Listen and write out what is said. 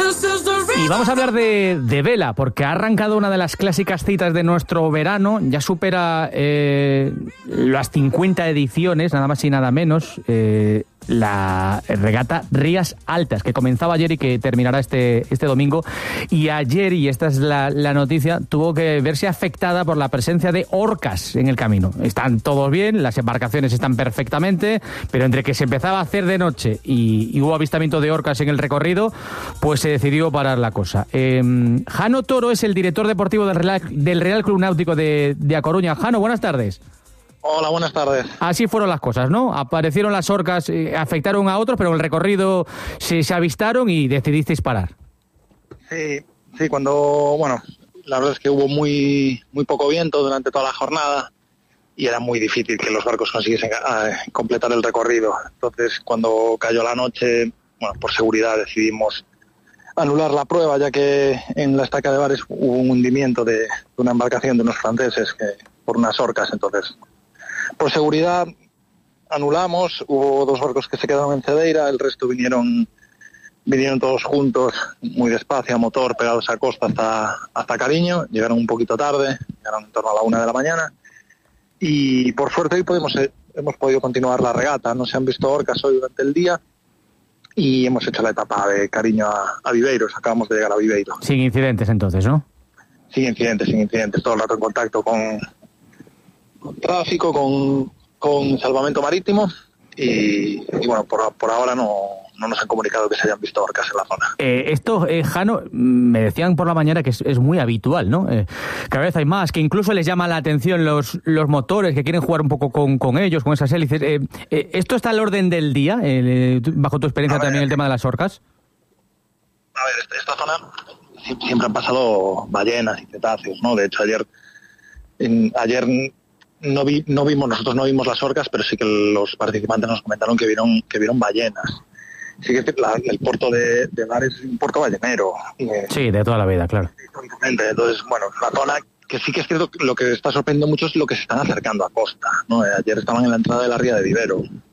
Y vamos a hablar de vela, porque ha arrancado una de las clásicas citas de nuestro verano, ya supera las 50 ediciones, nada más y nada menos, la regata Rías Altas, que comenzaba ayer y que terminará este domingo. Y ayer, y esta es la noticia, tuvo que verse afectada por la presencia de orcas en el camino. Están todos bien, las embarcaciones están perfectamente, pero entre que se empezaba a hacer de noche y hubo avistamiento de orcas en el recorrido, pues se decidió parar la cosa. Jano Toro es el director deportivo del Real Club Náutico de A Coruña. Jano, buenas tardes. Hola, buenas tardes. Así fueron las cosas, ¿no? Aparecieron las orcas, afectaron a otros, pero en el recorrido se avistaron y decidisteis parar. Sí, la verdad es que hubo muy poco viento durante toda la jornada y era muy difícil que los barcos consiguiesen completar el recorrido. Entonces, cuando cayó la noche, por seguridad decidimos anular la prueba, ya que en la estaca de Bares hubo un hundimiento de una embarcación de unos franceses por unas orcas. Entonces, por seguridad anulamos. Hubo 2 barcos que se quedaron en Cedeira, el resto vinieron todos juntos, muy despacio, a motor, pegados a costa hasta Cariño. Llegaron un poquito tarde, llegaron en torno a la 1 de la mañana. Y por suerte hoy hemos podido continuar la regata. No se han visto orcas hoy durante el día y hemos hecho la etapa de Cariño a Viveiros. Acabamos de llegar a Viveiro. Sin incidentes entonces, ¿no? Sin incidentes. Todo el rato en contacto con tráfico, con salvamento marítimo y por ahora no nos han comunicado que se hayan visto orcas en la zona. Esto, Jano, me decían por la mañana que es muy habitual, ¿no? Cada vez hay más, que incluso les llama la atención los motores, que quieren jugar un poco con ellos, con esas hélices. ¿Esto está al orden del día, bajo tu experiencia también, el tema de las orcas? A ver, esta zona siempre han pasado ballenas y cetáceos, ¿no? De hecho, ayer nosotros no vimos las orcas, pero sí que los participantes nos comentaron que vieron ballenas. Sí que el puerto de Bares es un puerto ballenero. Sí, de toda la vida, claro. Entonces, la zona que sí que es cierto, lo que está sorprendiendo mucho es lo que se están acercando a costa, ¿no? Ayer estaban en la entrada de la ría de Vivero,